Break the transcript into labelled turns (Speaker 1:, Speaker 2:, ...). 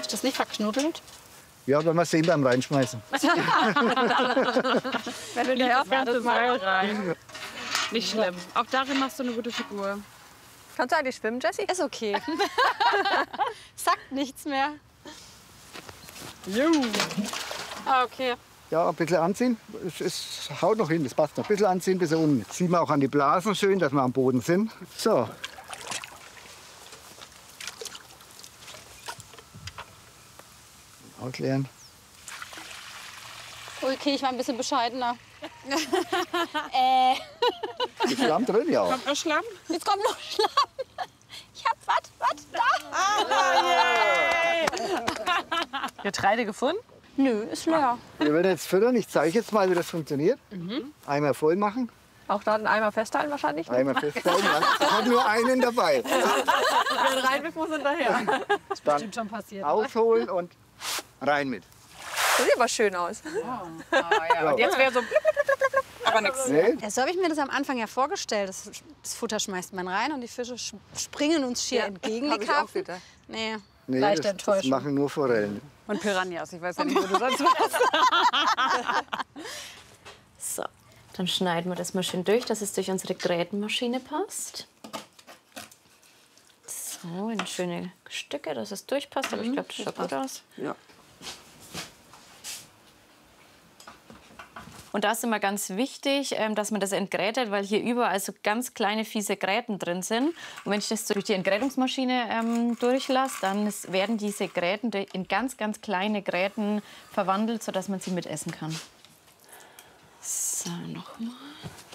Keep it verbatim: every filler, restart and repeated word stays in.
Speaker 1: Ist das nicht verknuddelt?
Speaker 2: Ja, wenn wir sehen beim Reinschmeißen.
Speaker 3: Wenn du der
Speaker 4: ganze Mal rein. Nicht schlimm. Auch darin machst du eine gute Figur.
Speaker 3: Kannst du eigentlich schwimmen, Jessie?
Speaker 1: Ist okay. Sagt nichts mehr.
Speaker 4: Juhu.
Speaker 1: Ah, okay.
Speaker 2: Ja, ein bisschen anziehen. Es, es haut noch hin, das passt noch. Ein bisschen anziehen bis unten. Jetzt sieht man auch an die Blasen schön, dass wir am Boden sind. So. Ausleeren.
Speaker 1: Okay, ich war ein bisschen bescheidener. äh.
Speaker 2: Ist Schlamm drin, ja.
Speaker 4: Kommt noch Schlamm?
Speaker 1: Jetzt kommt noch Schlamm. Ich hab was, was da.
Speaker 4: Ah, Getreide gefunden?
Speaker 1: Nö, ist leer.
Speaker 2: Wir werden jetzt füttern. Ich zeige jetzt mal, wie das funktioniert. Mhm. Einmal voll machen.
Speaker 3: Auch da einen Eimer festhalten wahrscheinlich?
Speaker 2: Einmal festhalten. Ich habe nur einen dabei.
Speaker 3: Wenn rein, wir muss hinterher.
Speaker 2: Dann
Speaker 1: Schon passiert.
Speaker 2: ausholen und rein mit.
Speaker 3: Das sieht aber schön aus.
Speaker 2: Ja.
Speaker 4: Und jetzt wäre so blub, blub, blub, blub, blub, aber nichts.
Speaker 2: Nee,
Speaker 1: Ja, so habe ich mir das am Anfang ja vorgestellt. Das, das Futter schmeißt man rein und die Fische sch- springen uns schier
Speaker 3: Ja,
Speaker 1: entgegen.
Speaker 3: hab
Speaker 1: Die
Speaker 3: ich auch
Speaker 1: Karpfen.
Speaker 3: wieder.
Speaker 1: Nee,
Speaker 2: nee
Speaker 1: leichte
Speaker 2: das, das
Speaker 1: Enttäuschung.
Speaker 2: machen nur Forellen.
Speaker 4: Und Piranhas, ich weiß ja nicht, wo du sonst warst.
Speaker 5: So, dann schneiden wir das mal schön durch, dass es durch unsere Grätenmaschine passt. So, in schöne Stücke, dass es durchpasst. Aber ich glaube, das schaut gut aus.
Speaker 3: Ja.
Speaker 5: Und da ist immer ganz wichtig, ähm, dass man das entgrätet, weil hier überall so ganz kleine, fiese Gräten drin sind. Und wenn ich das durch die Entgrätungsmaschine ähm, durchlasse, dann ist, werden diese Gräten in ganz, ganz kleine Gräten verwandelt, sodass man sie mitessen kann. So, nochmal.